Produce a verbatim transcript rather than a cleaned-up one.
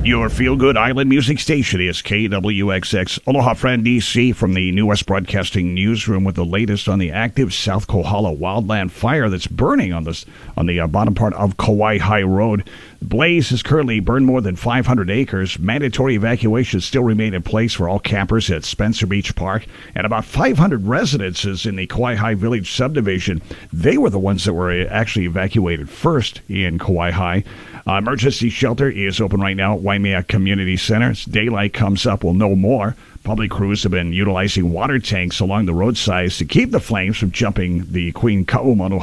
Your feel-good island music station is K W X X. Aloha, friend D C from the New West Broadcasting Newsroom with the latest on the active South Kohala wildland fire that's burning on this on the uh, bottom part of Kauai High Road. The blaze has currently burned more than five hundred acres. Mandatory evacuations still remain in place for all campers at Spencer Beach Park, and about five hundred residences in the Kauai High Village subdivision. They were the ones that were actually evacuated first in Kauai High. Uh, emergency shelter is open right now at Waimea Community Center. As daylight comes up, we'll know more. Public crews have been utilizing water tanks along the roadsides to keep the flames from jumping the Queen Ka'umanu